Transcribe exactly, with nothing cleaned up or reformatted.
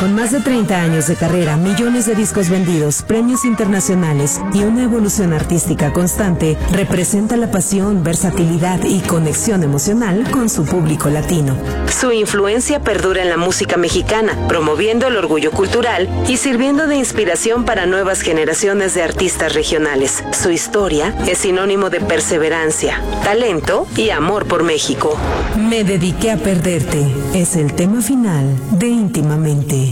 Con más de treinta años de carrera, millones de discos vendidos, premios internacionales y una evolución artística constante, representa la pasión, versatilidad y conexión emocional con su público latino. Su influencia perdura en la música mexicana, promoviendo el orgullo cultural y sirviendo de inspiración para nuevas generaciones de artistas regionales. Su historia es sinónimo de perseverancia, talento y amor por México. Me dediqué a perderte es el tema final de Íntimamente.